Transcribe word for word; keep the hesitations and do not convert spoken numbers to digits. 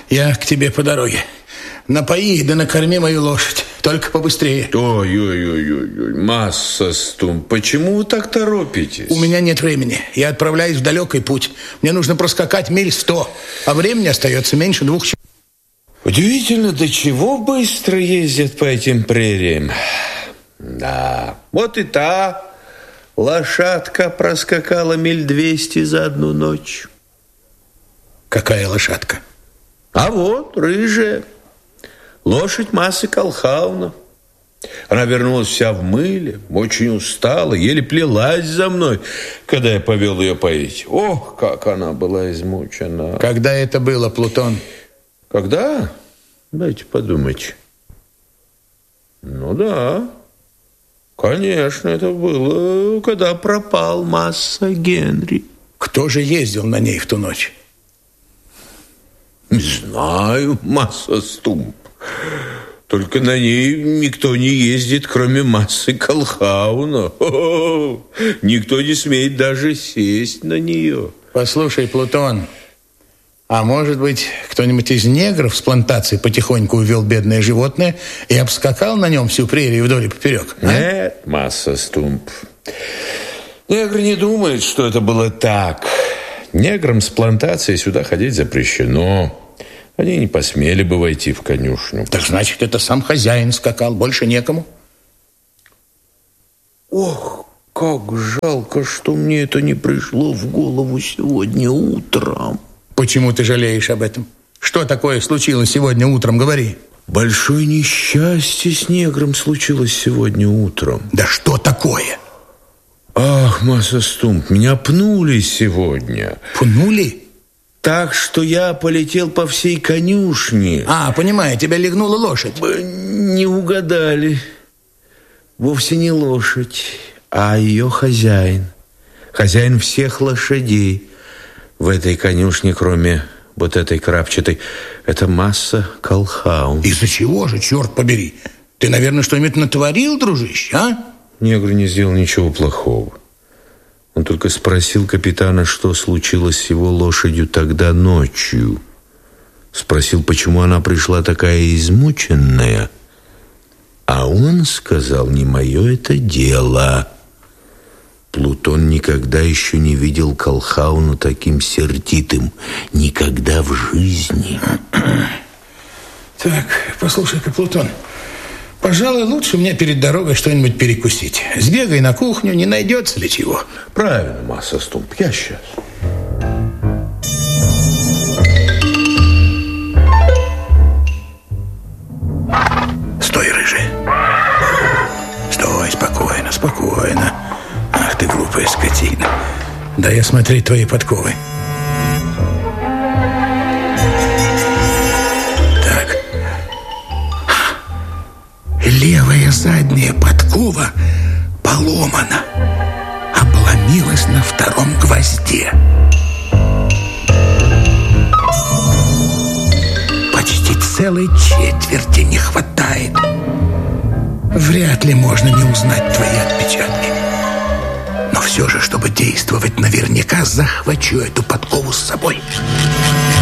Я к тебе по дороге. Напои да накорми мою лошадь. Только побыстрее. Ой-ой-ой-ой, масса стумп. Почему вы так торопитесь? У меня нет времени. Я отправляюсь в далекий путь. Мне нужно проскакать миль сто, а времени остается меньше двух часов. Удивительно, до чего быстро ездят по этим прериям. Да, вот и та лошадка проскакала миль двести за одну ночь. Какая лошадка? А вот, рыжая. Лошадь Массы Колхауна. Она вернулась вся в мыле, очень устала, еле плелась за мной, когда я повел ее поить. Ох, как она была измучена. Когда это было, Плутон? Когда? Дайте подумать. Ну да, конечно, это было, когда пропал Масса Генри. Кто же ездил на ней в ту ночь? Не знаю, Масса Стумп. Только на ней никто не ездит, кроме Массы Колхауна. О-о-о! Никто не смеет даже сесть на нее. Послушай, Плутон, а может быть, кто-нибудь из негров с плантации потихоньку увел бедное животное и обскакал на нем всю прерию вдоль и поперек? А? Нет, Масса Стумп. Негр не думает, что это было так. Неграм с плантации сюда ходить запрещено. Они не посмели бы войти в конюшню. Так значит, это сам хозяин скакал, больше некому? Ох, как жалко, что мне это не пришло в голову сегодня утром. Почему ты жалеешь об этом? Что такое случилось сегодня утром, говори. Большое несчастье с негром случилось сегодня утром. Да что такое? Ах, Масса Стумп, меня пнули сегодня. Пнули? Так, что я полетел по всей конюшне. А, понимаю, тебя легнула лошадь. Не угадали. Вовсе не лошадь, а ее хозяин. Хозяин всех лошадей в этой конюшне, кроме вот этой крапчатой. Это Масса Колхаун. Из-за чего же, черт побери? Ты, наверное, что-нибудь натворил, дружище, а? Негр не сделал ничего плохого. Он только спросил капитана, что случилось с его лошадью тогда ночью. Спросил, почему она пришла такая измученная. А он сказал, не мое это дело. Плутон никогда еще не видел Колхауна таким сердитым. Никогда в жизни. Так, послушай-ка, Плутон, пожалуй, лучше мне перед дорогой что-нибудь перекусить. Сбегай на кухню, не найдется ли чего. Правильно, Масса Стумп, я сейчас. Стой, рыжий. Стой, спокойно, спокойно. Ах ты, глупая скотина. Дай я смотреть твои подковы. Так. Левая задняя подкова поломана. Обломилась на втором гвозде. Почти целой четверти не хватает. Вряд ли можно не узнать твои отпечатки. Но все же, чтобы действовать наверняка, захвачу эту подкову с собой.